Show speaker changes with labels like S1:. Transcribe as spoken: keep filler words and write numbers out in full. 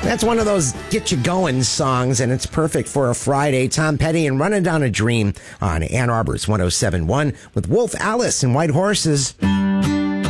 S1: That's one of those get you going songs, and it's perfect for a Friday. Tom Petty and Running Down a Dream on Ann Arbor's one oh seven point one with Wolf Alice and White Horses.